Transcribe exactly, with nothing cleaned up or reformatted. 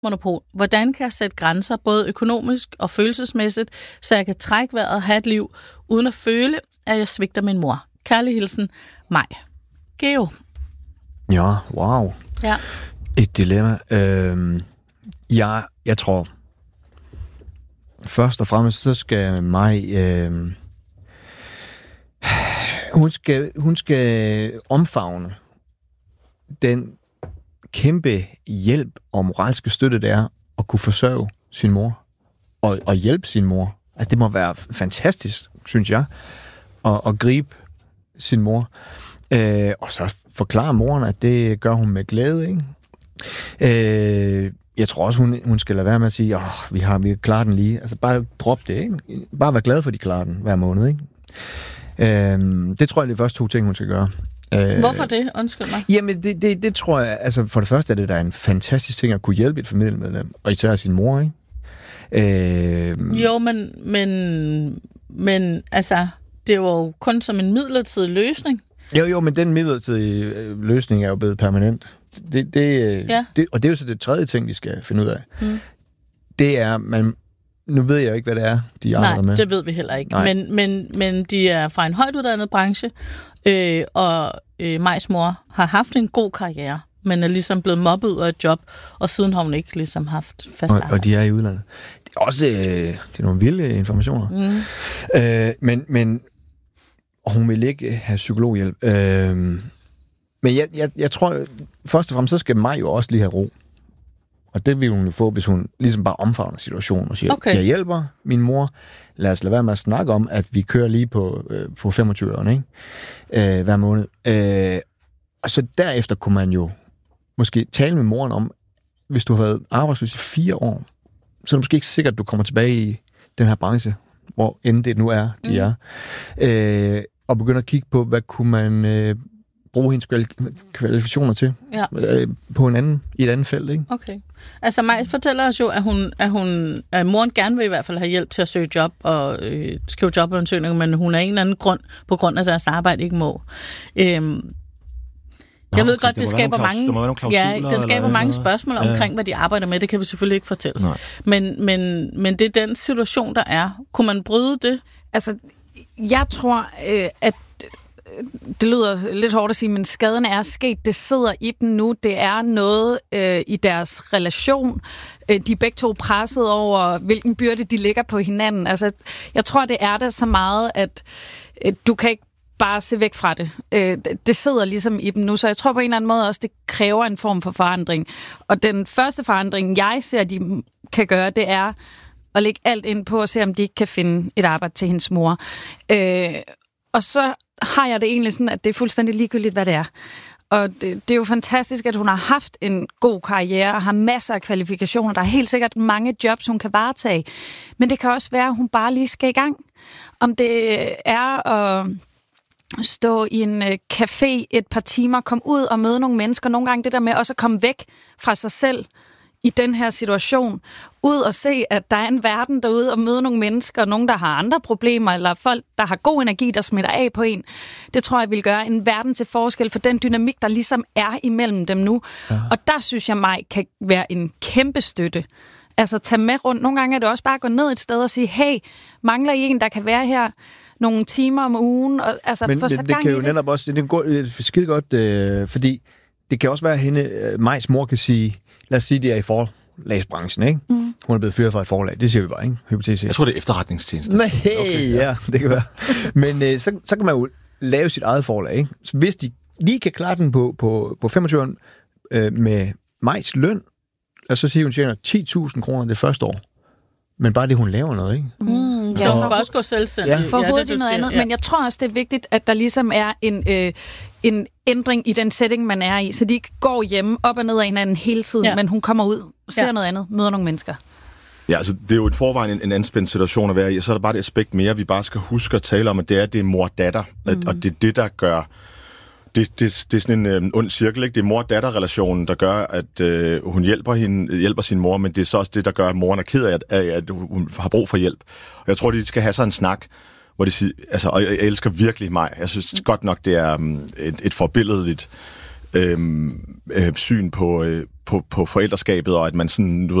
monopol. Hvordan kan jeg sætte grænser, både økonomisk og følelsesmæssigt, så jeg kan trække vejret og have et liv, uden at føle, at jeg svigter min mor? Kærlig hilsen, mig. Geo. Ja, wow. Ja. Et dilemma. Øhm, jeg, jeg tror, først og fremmest, så skal mig... Øh, hun, skal, hun skal omfavne den kæmpe hjælp og moralske støtte, det er at kunne forsørge sin mor og, og hjælpe sin mor. Altså, det må være fantastisk, synes jeg, at, at gribe sin mor. Øh, og så forklare moren, at det gør hun med glæde, ikke? Øh, jeg tror også, hun, hun skal lade være med at sige, åh, vi har, vi har klaret den lige. Altså, bare drop det, ikke? Bare være glad for, at de klarer den hver måned, ikke? Øh, det tror jeg, det er de første to ting, hun skal gøre. Hvorfor det? Undskyld mig. Jamen, det, det, det tror jeg, altså for det første er det, der er en fantastisk ting at kunne hjælpe et familiemedlem, og især sin mor, ikke? Øh... Jo, men, men, men altså, det var jo kun som en midlertidig løsning. Jo, jo, men den midlertidige løsning er jo blevet permanent. Det, det, ja. det, og det er jo så det tredje ting, de skal finde ud af. Mm. Det er, man, nu ved jeg jo ikke, hvad det er, de arbejder Nej, med. Nej, det ved vi heller ikke. Men, men, men de er fra en højt uddannet branche, øh, og øh, Majs mor har haft en god karriere, men er ligesom blevet mobbet ud af et job, og siden har hun ikke ligesom haft fast arbejde. Og, og de er i udlandet. Det er også øh, det er nogle vilde informationer. Mm. Øh, men, men og hun vil ikke have psykologhjælp. Øh, men jeg, jeg, jeg tror, først og fremmest, så skal Maj jo også lige have ro. Og det vil hun jo få, hvis hun ligesom bare omfavner situationen og siger, okay. Jeg hjælper min mor, lad os lade være med at snakke om, at vi kører lige på, øh, på femogtyve øre, ikke? Øh, hver måned. Øh, og så derefter kunne man jo måske tale med moren om, hvis du har været arbejdsløs i fire år, så er det måske ikke sikkert, at du kommer tilbage i den her branche, hvor end det nu er, de mm. er. Øh, og begynder at kigge på, hvad kunne man øh, bruge hendes kvalifikationer til ja. øh, på en anden, i et andet felt, ikke? Okay. Altså Maj fortæller os jo, at hun, at hun, at moren gerne vil i hvert fald have hjælp til at søge job og øh, skrive jobansøgninger, men hun af en eller anden grund, på grund af deres arbejde, ikke må. Øhm, Jeg ved okay, godt, det, det skaber mange, ja, det skaber mange eller? spørgsmål omkring, ja. hvad de arbejder med. Det kan vi selvfølgelig ikke fortælle. Men, men, men det er den situation, der er. Kunne man bryde det? Altså, jeg tror, øh, at det lyder lidt hårdt at sige, men skaden er sket. Det sidder i dem nu. Det er noget øh, i deres relation. Øh, de er begge to presset over, hvilken byrde de ligger på hinanden. Altså, jeg tror, det er det så meget, at øh, du kan ikke bare se væk fra det. Øh, det sidder ligesom i dem nu, så jeg tror på en eller anden måde også, det kræver en form for forandring. Og den første forandring, jeg ser, de kan gøre, det er at lægge alt ind på at se, om de ikke kan finde et arbejde til hendes mor. Øh, og så har jeg det egentlig sådan, at det er fuldstændig ligegyldigt, hvad det er. Og det, det er jo fantastisk, at hun har haft en god karriere og har masser af kvalifikationer. Der er helt sikkert mange jobs, hun kan varetage. Men det kan også være, at hun bare lige skal i gang. Om det er at stå i en café et par timer, komme ud og møde nogle mennesker. Nogle gange det der med også at komme væk fra sig selv i den her situation. Ud og se, at der er en verden derude og møde nogle mennesker, nogen, der har andre problemer, eller folk, der har god energi, der smitter af på en. Det tror jeg vil gøre en verden til forskel for den dynamik, der ligesom er imellem dem nu. Ja. Og der synes jeg, Maj kan være en kæmpe støtte. Altså tage med rundt. Nogle gange er det også bare at gå ned et sted og sige, hey, mangler I en, der kan være her nogle timer om ugen? Og, altså, men få men det kan jo netop også, det er skide godt, øh, fordi det kan også være, at hende, øh, Majs mor kan sige, lad os sige, det er i forlagsbranchen, ikke? Mm. Hun er blevet fyret fra et forlag, det siger vi bare, ikke? Hypotetisk. Jeg tror, det er efterretningstjeneste. Nej, okay, ja. ja, det kan være. Men øh, så, så kan man jo lave sit eget forlag, ikke? Så hvis de lige kan klare den på, på, på femogtyve år øh, med Majs løn, lad os så sige, hun tjener ti tusind kroner det første år. Men bare det, hun laver noget, ikke? Mm, så hun kan også gå selvstændig. Ja. For hovedet ja, noget andet. Ja. Men jeg tror også, det er vigtigt, at der ligesom er en, øh, en ændring i den setting, man er i. Så de ikke går hjemme op og ned af hinanden hele tiden, ja. men hun kommer ud, ser ja. noget andet, møder nogle mennesker. Ja, altså det er jo i forvejen en, en anspændt situation at være i, og så er der bare et aspekt mere, vi bare skal huske at tale om, at det er, det er mor-datter, mm. og det er det, der gør... Det, det, det er sådan en øh, ond cirkel, ikke? Det er mor-datter-relationen, der gør, at øh, hun hjælper, hende, hjælper sin mor, men det er så også det, der gør, at moren er ked af, at, at hun har brug for hjælp. Og jeg tror, de skal have sådan en snak, hvor de siger, altså, og jeg elsker virkelig mig. Jeg synes godt nok, det er um, et, et forbilledeligt øh, øh, syn på, øh, på, på forældreskabet, og at man sådan, du